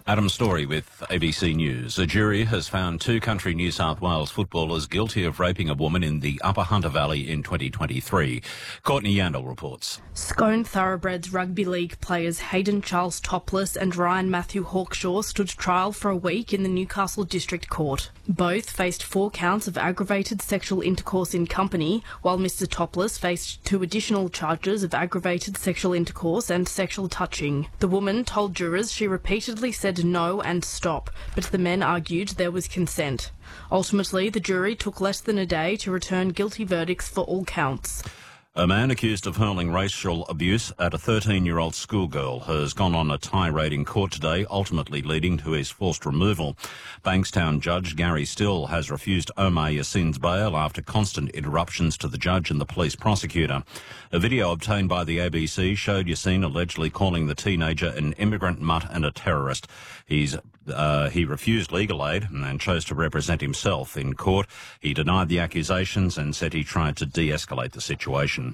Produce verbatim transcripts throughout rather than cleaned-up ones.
Adam Story with A B C News. A jury has found two country New South Wales footballers guilty of raping a woman in the Upper Hunter Valley in twenty twenty-three. Courtney Yandel reports. Scone Thoroughbreds rugby league players Hayden Charles Topless and Ryan Matthew Hawkshaw stood trial for a week in the Newcastle District Court. Both faced four counts of aggravated sexual intercourse in company, while Mister Topless faced two additional charges of aggravated sexual intercourse and sexual touching. The woman told jurors she repeatedly said no and stop, but the men argued there was consent. Ultimately, the jury took less than a day to return guilty verdicts for all counts. A man accused of hurling racial abuse at a thirteen-year-old schoolgirl has gone on a tirade in court today, ultimately leading to his forced removal. Bankstown Judge Gary Still has refused Omar Yassin's bail after constant interruptions to the judge and the police prosecutor. A video obtained by the A B C showed Yassin allegedly calling the teenager an immigrant mutt and a terrorist. He's Uh, he refused legal aid and chose to represent himself in court. He denied the accusations and said he tried to de-escalate the situation.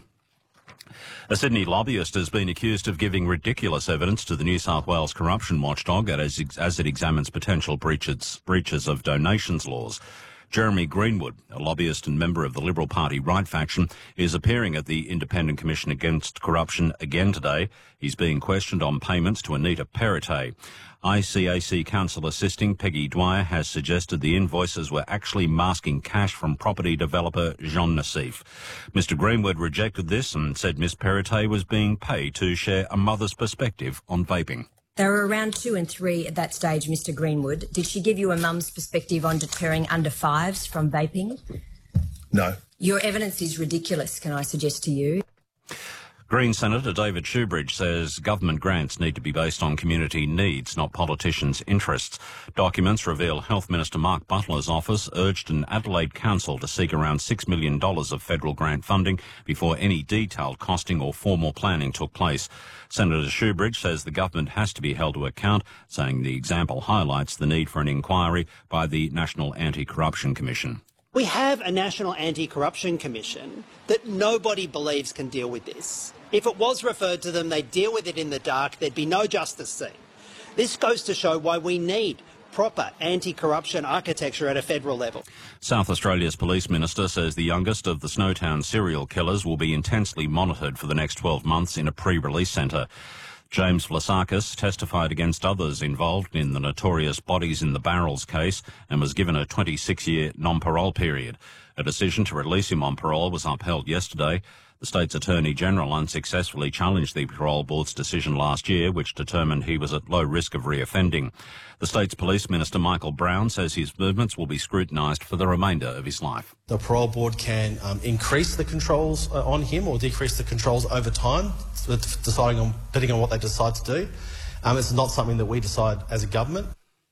A Sydney lobbyist has been accused of giving ridiculous evidence to the New South Wales corruption watchdog as, as it examines potential breaches, breaches of donations laws. Jeremy Greenwood, a lobbyist and member of the Liberal Party right faction, is appearing at the Independent Commission Against Corruption again today. He's being questioned on payments to Anita Perrottet. I C A C counsel assisting Peggy Dwyer has suggested the invoices were actually masking cash from property developer Jean Nassif. Mister Greenwood rejected this and said Miss Perrottet was being paid to share a mother's perspective on vaping. They were around two and three at that stage, Mister Greenwood. Did she give you a mum's perspective on deterring under fives from vaping? No. Your evidence is ridiculous, can I suggest to you? Green Senator David Shoebridge says government grants need to be based on community needs, not politicians' interests. Documents reveal Health Minister Mark Butler's office urged an Adelaide council to seek around six million dollars of federal grant funding before any detailed costing or formal planning took place. Senator Shoebridge says the government has to be held to account, saying the example highlights the need for an inquiry by the National Anti-Corruption Commission. We have a National Anti-Corruption Commission that nobody believes can deal with this. If it was referred to them, they'd deal with it in the dark. There'd be no justice seen. This goes to show why we need proper anti-corruption architecture at a federal level. South Australia's police minister says the youngest of the Snowtown serial killers will be intensely monitored for the next twelve months in a pre-release centre. James Vlasakis testified against others involved in the notorious Bodies in the Barrels case and was given a twenty-six-year non-parole period. A decision to release him on parole was upheld yesterday. The state's Attorney-General unsuccessfully challenged the parole board's decision last year, which determined he was at low risk of reoffending. The state's Police Minister Michael Brown says his movements will be scrutinised for the remainder of his life. The parole board can um, increase the controls uh, on him or decrease the controls over time, deciding on, depending on what they decide to do. Um, it's not something that we decide as a government.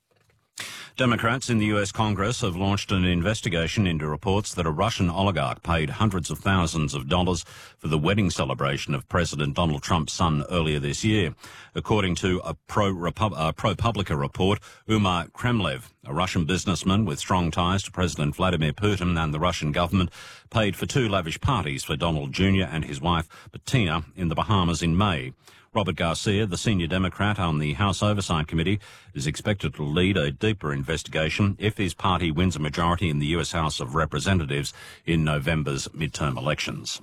Democrats in the U S Congress have launched an investigation into reports that a Russian oligarch paid hundreds of thousands of dollars for the wedding celebration of President Donald Trump's son earlier this year. According to a pro-Repub- uh, ProPublica report, Umar Kremlev, a Russian businessman with strong ties to President Vladimir Putin and the Russian government, paid for two lavish parties for Donald Junior and his wife, Bettina, in the Bahamas in May. Robert Garcia, the senior Democrat on the House Oversight Committee, is expected to lead a deeper investigation if his party wins a majority in the U S House of Representatives in November's midterm elections.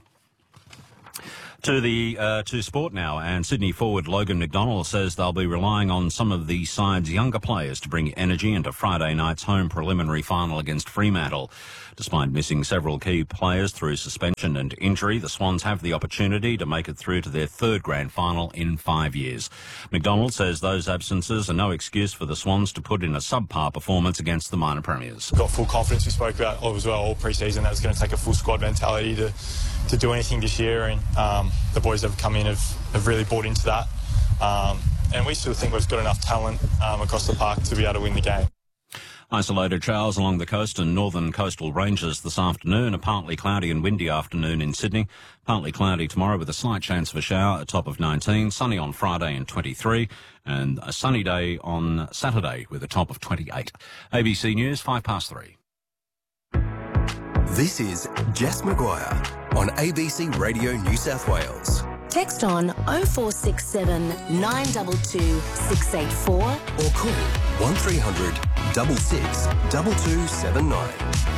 To the uh, to sport now, and Sydney forward Logan McDonald says they'll be relying on some of the side's younger players to bring energy into Friday night's home preliminary final against Fremantle. Despite missing several key players through suspension and injury, the Swans have the opportunity to make it through to their third grand final in five years. McDonald says those absences are no excuse for the Swans to put in a subpar performance against the minor premiers. Got full confidence. We spoke about as well all pre-season that it's going to take a full squad mentality to to do anything this year, and um, the boys that have come in have, have really bought into that. Um, and we still think we've got enough talent um, across the park to be able to win the game. Isolated showers along the coast and northern coastal ranges this afternoon. A partly cloudy and windy afternoon in Sydney. Partly cloudy tomorrow with a slight chance of a shower, a top of nineteen. Sunny on Friday and twenty-three. And a sunny day on Saturday with a top of twenty-eight. A B C News, five past three. This is Jess Maguire on A B C Radio New South Wales. Text on oh four six seven, nine two two, six eight four or call one three hundred, six six, two two seven nine.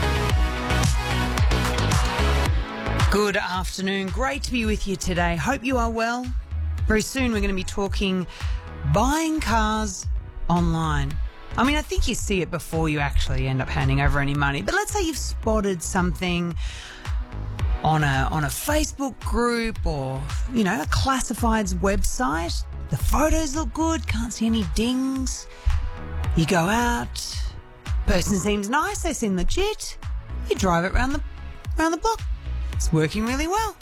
Good afternoon. Great to be with you today. Hope you are well. Very soon we're going to be talking buying cars online. I mean, I think you see it before you actually end up handing over any money. But let's say you've spotted something on a on a Facebook group or, you know, a classifieds website. The photos look good, can't see any dings. You go out, person seems nice, they seem legit. You drive it around the around the block. It's working really well.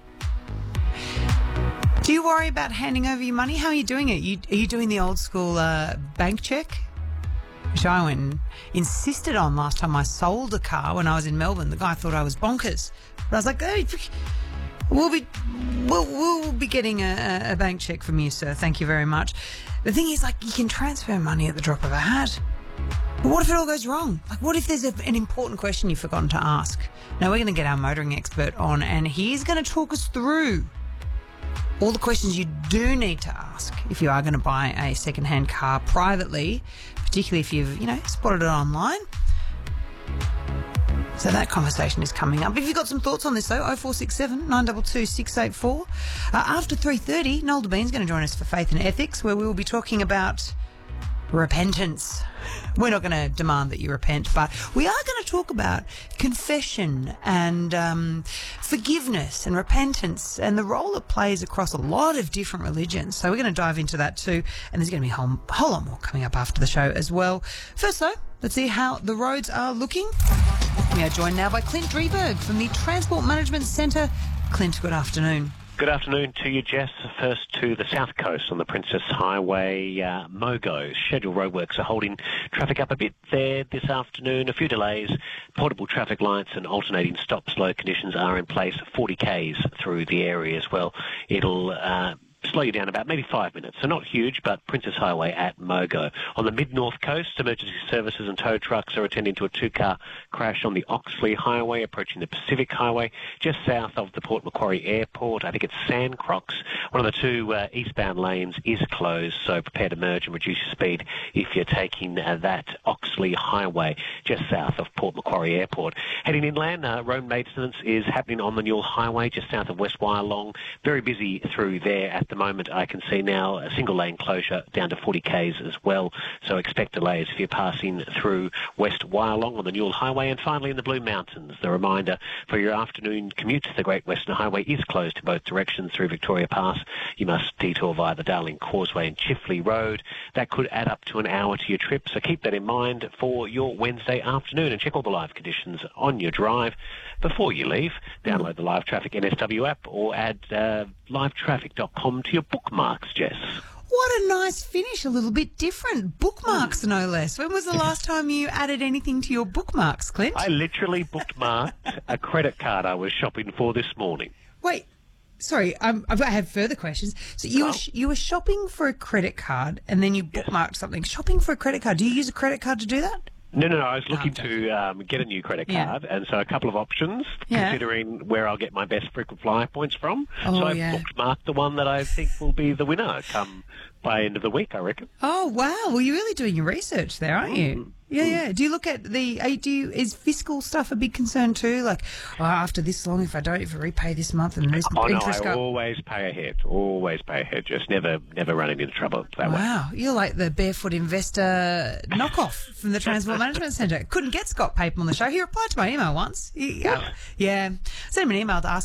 Do you worry about handing over your money? How are you doing it? You, are you doing the old school uh, bank check? Which I went and insisted on last time I sold a car when I was in Melbourne. The guy thought I was bonkers. But I was like, hey, we'll be we'll, we'll be getting a, a bank check from you, sir. Thank you very much. The thing is, like, you can transfer money at the drop of a hat. But what if it all goes wrong? Like, what if there's a, an important question you've forgotten to ask? Now, we're going to get our motoring expert on, and he's going to talk us through all the questions you do need to ask if you are going to buy a second-hand car privately, particularly if you've, you know, spotted it online. So that conversation is coming up. If you've got some thoughts on this, though, oh four six seven, nine two two, six eight four. Uh, after three thirty, Noel Deveen's going to join us for Faith and Ethics, where we will be talking about repentance. We're not going to demand that you repent, but we are going to talk about confession and um, forgiveness and repentance and the role it plays across a lot of different religions. So we're going to dive into that too, and there's going to be a whole, whole lot more coming up after the show as well. First, though, let's see how the roads are looking. We are joined now by Clint Drieberg from the Transport Management Centre. Clint, good afternoon. Good afternoon to you, Jess. First to the south coast on the Princess Highway, uh, Mogo. Scheduled roadworks are holding traffic up a bit there this afternoon. A few delays. Portable traffic lights and alternating stop-slow conditions are in place. forty kays through the area as well. It'll Uh, slow you down about maybe five minutes. So not huge, but Princess Highway at Mogo. On the mid-north coast, emergency services and tow trucks are attending to a two-car crash on the Oxley Highway, approaching the Pacific Highway, just south of the Port Macquarie Airport. I think it's Sandcrocs. One of the two uh, eastbound lanes is closed, so prepare to merge and reduce your speed if you're taking uh, that Oxley Highway, just south of Port Macquarie Airport. Heading inland, uh, road maintenance is happening on the Newell Highway, just south of West Wyalong. Very busy through there at the moment. I can see now a single lane closure down to forty kays as well, so expect delays if you're passing through West Wyalong on the Newell Highway. And finally in the Blue Mountains, the reminder for your afternoon commute, the Great Western Highway is closed in both directions through Victoria Pass. You must detour via the Darling Causeway and Chifley Road. That could add up to an hour to your trip, so keep that in mind for your Wednesday afternoon, and check all the live conditions on your drive before you leave. Download the Live Traffic N S W app or add uh, live traffic dot com to your bookmarks, Jess. What a nice finish, a little bit different. Bookmarks, no less. When was the last time you added anything to your bookmarks, Clint? I literally bookmarked a credit card I was shopping for this morning. Wait, sorry, um, I have further questions. So you, oh. were sh- you were shopping for a credit card and then you bookmarked yes. something. Shopping for a credit card, do you use a credit card to do that? No, no, no. I was looking oh, to um, get a new credit card, yeah. and so a couple of options, yeah. considering where I'll get my best frequent flyer points from. Oh, so I've yeah. bookmarked the one that I think will be the winner come by end of the week, I reckon. Oh, wow. Well, you're really doing your research there, aren't you? Mm. Yeah, yeah. Do you look at the, do you, is fiscal stuff a big concern too? Like, oh, after this long, if I don't, if I repay this month and this oh, interest no, I go... always pay ahead, always pay ahead, just never, never running into trouble that way. Wow, you're like the barefoot investor knockoff from the Transport Management Centre. Couldn't get Scott Papen on the show. He replied to my email once. He, uh, yeah. Sent him an email to ask